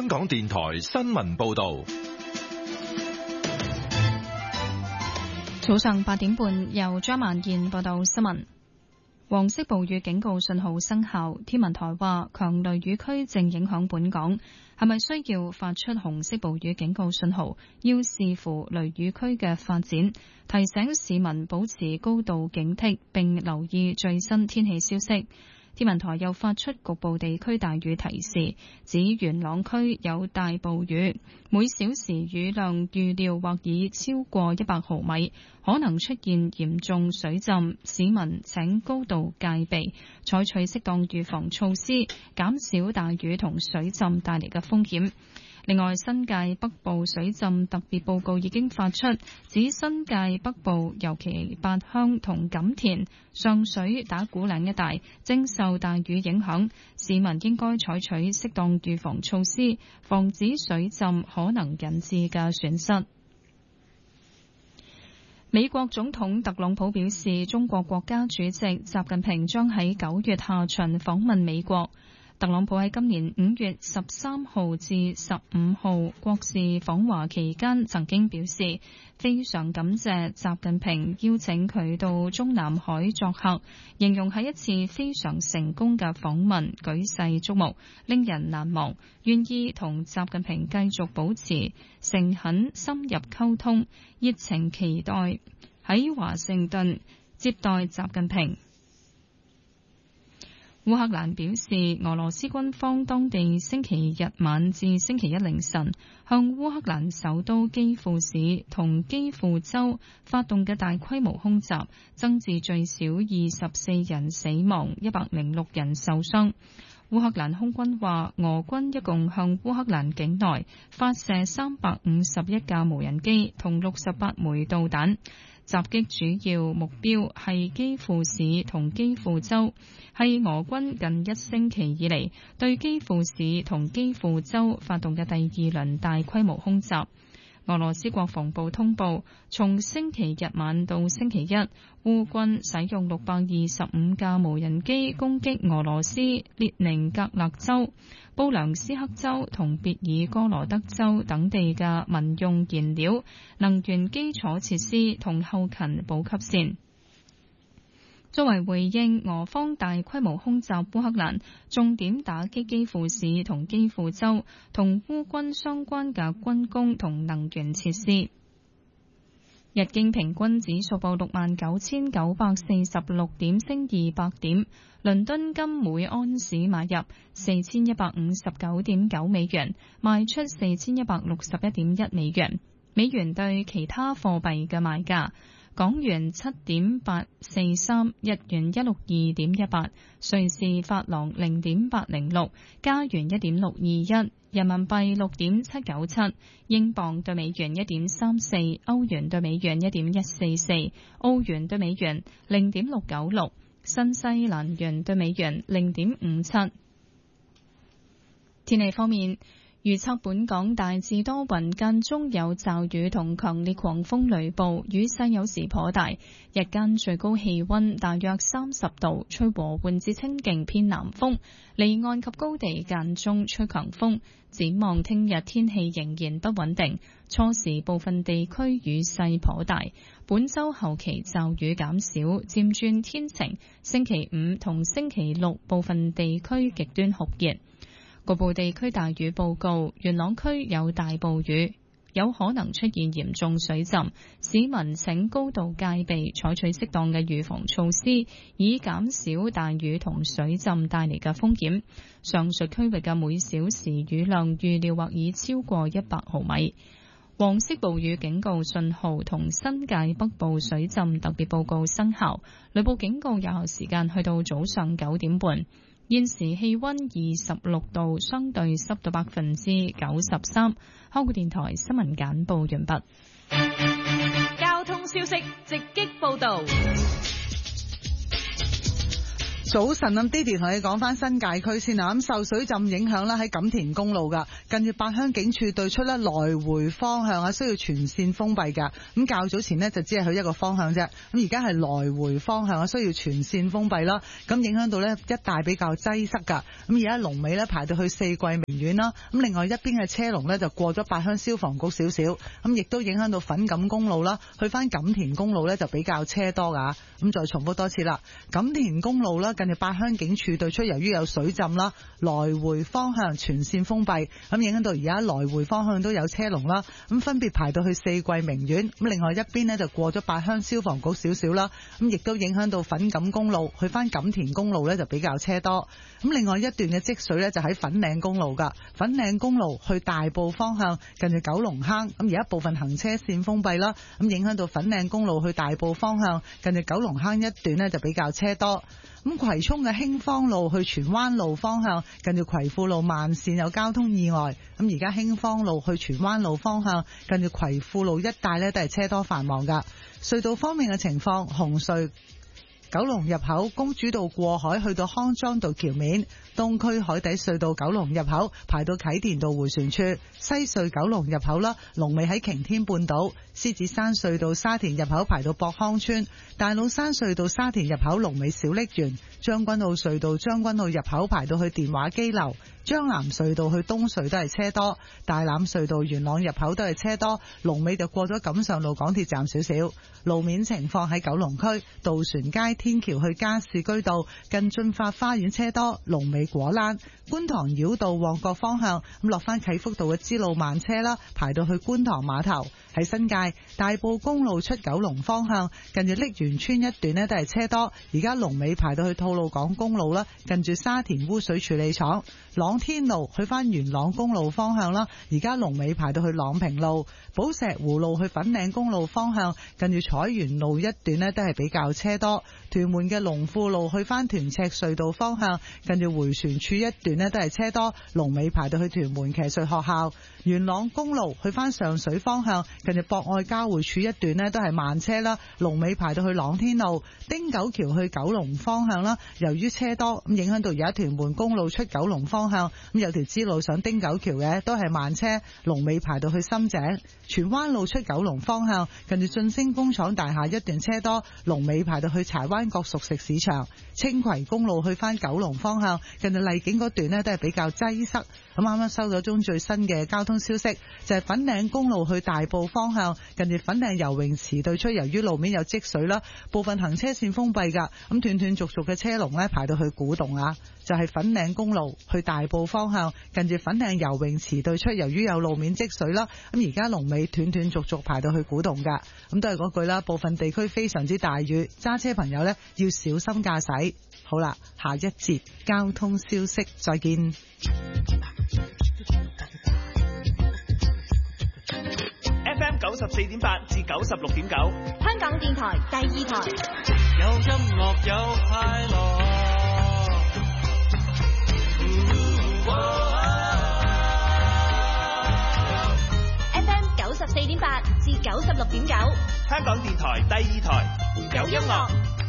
港電台新聞報道。 早上8點半，由張曼燕報道新聞。黃色暴雨警告信號生效，天文台話強雷雨區正影響本港，係咪需要發出紅色暴雨警告信號，要視乎雷雨區嘅發展，提醒市民保持高度警惕並留意最新天氣消息。天文台又發出局部地區大雨提示，指元朗區有大暴雨，每小時雨量預料或已超過100毫米，可能出現嚴重水浸，市民請高度戒備，採取適當預防措施，減少大雨同水浸帶嚟嘅風險。另外，新界北部水浸特別報告已經發出，指新界北部尤其八鄉同錦田、上水、打鼓嶺一帶正受大雨影響，市民應該採取適當預防措施，防止水浸可能引致嘅損失。美國總統特朗普表示，中國國家主席習近平將喺9月下旬訪問美國。特朗普喺今年5月13號至15號國事訪華期間曾經表示，非常感謝習近平邀請佢到中南海作客，形容係一次非常成功嘅訪問，舉世矚目，令人難忘，願意同習近平繼續保持誠懇深入溝通，熱情期待喺華盛頓接待習近平。烏克蘭表示，俄羅斯軍方當地星期日晚至星期一凌晨向烏克蘭首都基輔市同基輔州發動嘅大規模空襲，增至最少24人死亡，106人受傷。烏克蘭空軍話，俄軍一共向烏克蘭境內發射351架無人機同68枚導彈。襲擊主要目標係基輔市同基輔州，係俄軍近1星期以嚟對基輔市同基輔州發動嘅第2輪大規模空襲。俄羅斯國防部通報，從星期日晚到星期一，烏軍使用625架無人機攻擊俄羅斯列寧格勒州、布良斯克州同別爾哥羅德州等地嘅民用燃料、能源基礎設施同後勤補給線。作為回應，俄方大規模空襲烏克蘭，重點打擊基輔市同基輔州同烏軍相關嘅軍工同能源設施。日經平均指數報69,946點，升200點。倫敦金每安士買入4159.9美元，賣出4161.1美元。美元對其他貨幣嘅賣價：港元7.843，日元162.18，瑞士法郎0.806，加元1.621，人民幣6.797，英鎊對美元1.34，歐元對美元1.144，澳元對美元0.696，新西蘭元對美元0.57。天氣方面，預測本港大致多雲，間中有驟雨同強烈狂風雷暴，雨勢有時頗大。日間最高氣溫大約30度，吹和緩至清勁偏南風，離岸及高地間中吹強風。展望聽日天氣仍然不穩定，初時部分地區雨勢頗大。本週後期驟雨減少，漸轉天晴。星期5同星期6部分地區極端酷熱。局部地區大雨報告，元朗區有大暴雨，有可能出現嚴重水浸，市民請高度戒備，採取適當嘅預防措施，以減少大雨同水浸帶嚟嘅風險。上述區域嘅每小時雨量預料或已超過100毫米。黃色暴雨警告信號同新界北部水浸特別報告生效，雷暴警告有效時間去到早上9點半。現時氣溫26度，相對濕度93%。香港電台新聞簡報完畢。 交通消息直擊報道。 早晨啊 ，Didi 同你講翻新界區先啊，咁受水浸影響啦，喺錦田公路噶，近住八鄉警署對出咧來回方向啊，需要全線封閉噶。咁較早前呢，就只係去一個方向啫，咁而家係來回方向啊，需要全線封閉啦。咁影響到呢一帶比較擠塞噶。咁而家龍尾呢，排到去四季名苑啦。咁另外一邊嘅車龍呢，就過咗八鄉消防局少少，咁亦都影響到粉錦公路啦，去翻錦田公路呢，就比較車多噶。咁再重複多次啦，錦田公路啦，近住八鄉警署對出，由於有水浸啦，來回方向全線封閉，咁影響到而家來回方向都有車龍啦。咁分別排到去四季名苑，咁另外一邊呢，就過咗八鄉消防局少少啦，咁亦都影響到粉錦公路去翻錦田公路呢，就比較車多。咁另外一段嘅積水呢，就喺粉嶺公路噶，粉嶺公路去大埔方向近住九龍坑，咁而家部分行車線封閉啦，咁影響到粉嶺公路去大埔方向近住九龍坑一段呢，就比較車多。咁葵涌嘅興芳路去荃灣路方向近住葵富路慢線有交通意外，咁而家興芳路去荃灣路方向近住葵富路一帶呢，都係車多繁忙噶。隧道方面嘅情況，紅隧九龍入口公主道過海去到康莊道橋面，東區海底隧道九龍入口排到啟田道迴旋處，西隧九龍入口啦，龍尾喺擎天半島，獅子山隧道沙田入口排到博康村，大老山隧道沙田入口龍尾小瀝源，將軍澳隧道將軍澳入口排到去電話機樓，將南隧道去東隧都係車多，大欖隧道元朗入口都係車多，龍尾就過咗錦上路港鐵站少少。路面情況喺九龍區渡船街天橋去加士居道近駿發花園車多，龍尾果欄，觀塘繞道旺角方向咁落翻啟福道嘅支路慢車啦，排到去觀塘碼頭。喺新界大埔公路出九龍方向近住瀝源村一段呢，都係車多，而家龍尾排到去吐露港公路啦，近住沙田污水處理廠。朗天路去翻元朗公路方向啦，而家龍尾排到去朗平路。寶石湖路去粉嶺公路方向近住彩園路一段呢，都係比較車多。屯門嘅龍富路去翻屯赤隧道方向近住迴旋處一段呢，都係車多，龍尾排到去屯門騎術學校。元朗公路去翻上水方向近住博愛交匯處一段呢，都係慢車啦，龍尾排到去朗天路。汀九橋去九龍方向啦，由於車多咁影響到而家屯門公路出九龍方向咁有條支路上汀九橋嘅都係慢車，龍尾排到去深井。荃灣路出九龍方向近住晉升工廠大廈一段車多，龍尾排到去柴灣角熟食市場。青葵公路去翻九龍方向近住麗景嗰段呢，都係比較擠塞。咁啱啱收咗宗最新嘅交通消息，就係粉嶺公路去大埔方向近住粉嶺游泳池對出，由於路面有積水啦，部分行車線封閉噶，咁斷斷續續嘅車龍呢，排到去古洞啊。就係粉嶺公路去大埔方向近住粉嶺游泳池對出，由於有路面積水啦，咁而家龍尾斷斷續續排到去古洞噶。咁都係嗰句啦，部分地區非常之大雨，揸車朋友呢要小心駕駛。好啦，下一節交通消息再見。 FM 94.8至96.9， 香港電台第二台， 有音樂有快樂。 FM 94.8至96.9， 香港電台第二台，有音樂